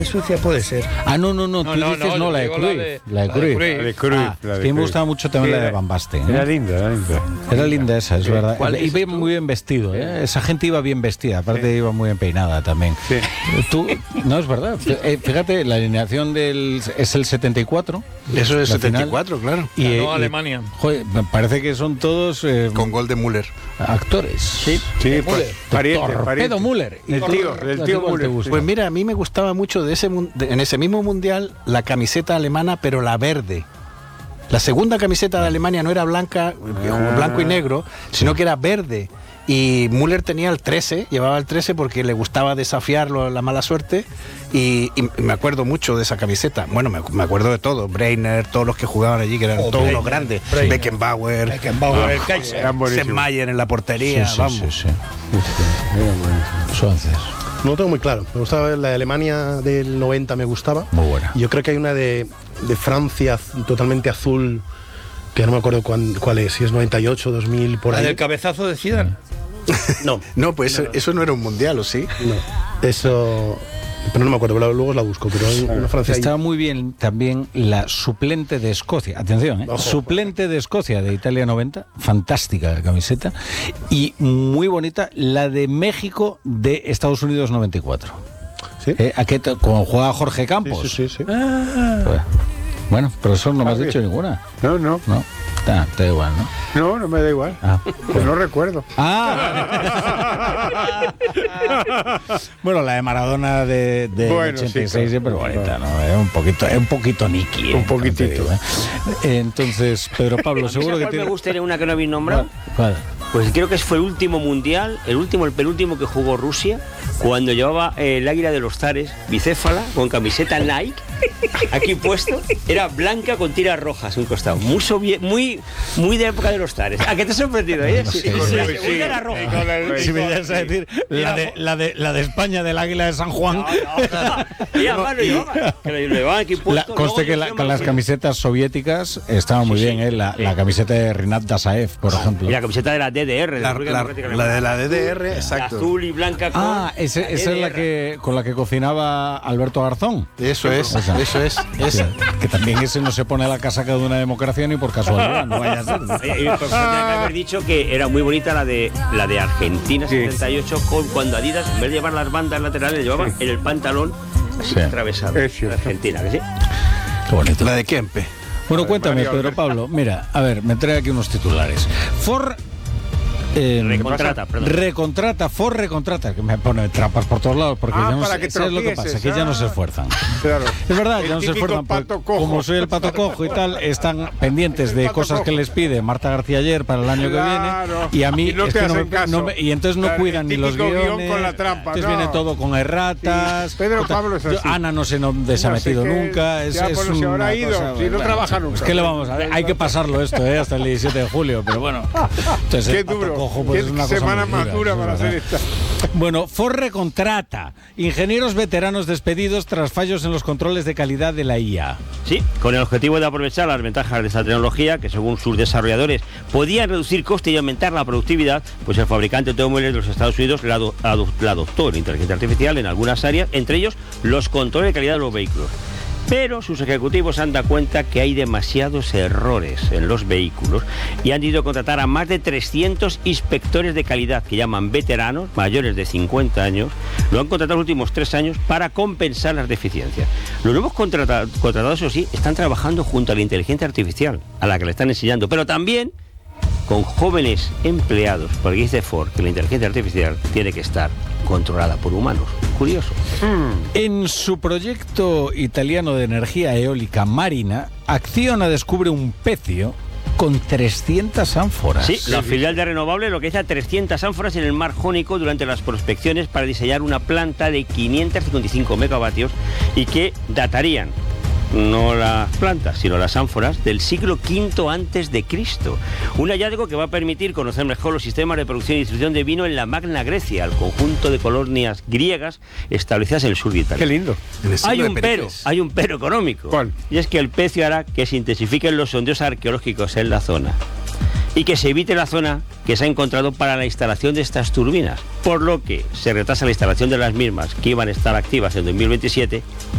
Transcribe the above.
Sucia puede ser. No, tú dices no, la de Cruyff. La de Cruyff. Es que me gustaba mucho también la de Van Basten. Era linda. Era linda esa, es verdad. Iba muy bien vestido, ¿eh? Esa gente iba bien vestida, aparte iba muy bien peinada también. Sí. Tú, no, es verdad. Fíjate, la alineación es el 74. Eso es la 74, final. claro. Y Alemania. Joder, me parece que son todos con gol de Müller. actores. Sí, Torpedo Müller. Del tío Müller. Pues mira, a mí me gustaba mucho en ese mismo mundial la camiseta alemana, pero la verde. La segunda camiseta de Alemania no era blanco y negro, sino que era verde. Y Müller tenía el 13, llevaba el 13 porque le gustaba desafiar la mala suerte. Y me acuerdo mucho de esa camiseta. Bueno, me acuerdo de todo. Breiner, todos los que jugaban allí, que eran todos unos grandes. Beckenbauer, Kaiser, Sennmayer en la portería. Sí. Suárez. No lo tengo muy claro. Me gustaba la de Alemania del 90, me gustaba. Muy buena. Yo creo que hay una de Francia totalmente azul, que no me acuerdo cuál es, si es 98, 2000, por ahí. ¿La del cabezazo de Zidane? No, pues eso no era un mundial, ¿o sí? No, eso... Pero no me acuerdo, luego la busco. Pero hay una Francia Estaba ahí. muy bien también la suplente de Escocia. Atención, Ojo. Suplente de Escocia de Italia 90. Fantástica la camiseta. Y muy bonita la de México de Estados Unidos 94. ¿Sí? Como juega Jorge Campos. Sí. Bueno, profesor, no me has dicho ninguna. No. No, te da igual, ¿no? No me da igual. Pues no recuerdo. Bueno, la de Maradona de 86 sí, siempre bonita, ¿no? Es un poquito Nicky. Un poquitito. Entonces, Pedro Pablo, seguro que me gustaría una que no habéis nombrado. ¿Cuál? Pues creo que fue el último mundial, el penúltimo que jugó Rusia, cuando llevaba el águila de los zares, bicéfala, con camiseta Nike, aquí puesto, era blanca con tiras rojas un costado, muy de época de los zares. ¿A qué te ha sorprendido? Sí, la segunda era roja. Si me ibas a decir la de España del águila de San Juan. Conste que las camisetas soviéticas estaban muy bien, la camiseta de Rinat Dasaev, por ejemplo. Y la camiseta de la DDR. La de la DDR, exacto. Azul y blanca. Esa es con la que cocinaba Alberto Garzón. Eso es. Que también ese no se pone la casaca de una democracia ni por casualidad, no vaya a ser. Tendría que haber dicho que era muy bonita la de Argentina 78, cuando Adidas, en vez de llevar las bandas laterales, llevaba en el pantalón así atravesado. Es cierto. Argentina, ¿que sí? Qué bonito. La de Kempe. Bueno, cuéntame, Pedro Pablo. Mira, a ver, me trae aquí unos titulares. Ford recontrata, que me pone trampas por todos lados, porque ya no sé, ¿sabes lo que pasa? Que ya no se esfuerzan. Claro. Es verdad, ya no se esfuerzan. Como soy el pato cojo y tal, están pendientes de cosas que les pide Marta García ayer para el año que viene, y a mí no es te que hacen caso. y entonces no cuidan ni los guiones. Con la trampa, entonces viene todo con erratas. Sí. Pedro Pablo es así. Ana no se ha metido nunca. Si ahora ha ido, si no trabaja nunca. Es que le vamos a ver, hay que pasarlo esto hasta el 17 de julio, pero bueno. Entonces, qué duro. Cojo, pues, qué es una semana cosa más dura para hacer esta. Bueno, Ford recontrata ingenieros veteranos despedidos tras fallos en los controles de calidad de la IA. Sí, con el objetivo de aprovechar las ventajas de esta tecnología, que según sus desarrolladores podían reducir costes y aumentar la productividad, pues el fabricante de automóviles de los Estados Unidos la adoptó la inteligencia artificial en algunas áreas, entre ellos los controles de calidad de los vehículos. Pero sus ejecutivos han dado cuenta que hay demasiados errores en los vehículos y han ido a contratar a más de 300 inspectores de calidad, que llaman veteranos, mayores de 50 años. Lo han contratado los últimos 3 años para compensar las deficiencias. Los nuevos contratados, eso sí, están trabajando junto a la inteligencia artificial, a la que le están enseñando, pero también con jóvenes empleados, porque dice Ford que la inteligencia artificial tiene que estar controlada por humanos. Curioso. En su proyecto italiano de energía eólica marina, Acciona descubre un pecio con 300 ánforas. Sí, la filial de Renovables localiza 300 ánforas en el mar Jónico durante las prospecciones para diseñar una planta de 555 megavatios y que datarían no las plantas, sino las ánforas del siglo V antes de Cristo. Un hallazgo que va a permitir conocer mejor los sistemas de producción y distribución de vino en la Magna Grecia, el conjunto de colonias griegas establecidas en el sur de Italia. Qué lindo. Hay un pero económico. ¿Cuál? Y es que el pecio hará que se intensifiquen los sondeos arqueológicos en la zona y que se evite la zona que se ha encontrado para la instalación de estas turbinas, por lo que se retrasa la instalación de las mismas, que iban a estar activas en 2027,